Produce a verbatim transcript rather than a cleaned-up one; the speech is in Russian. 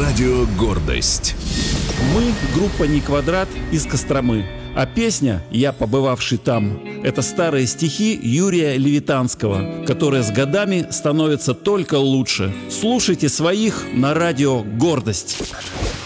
Радио «Гордость». Мы – группа «Не квадрат» из Костромы. А песня «Я, побывавший там» – это старые стихи Юрия Левитанского, которые с годами становятся только лучше. Слушайте своих на радио «Гордость».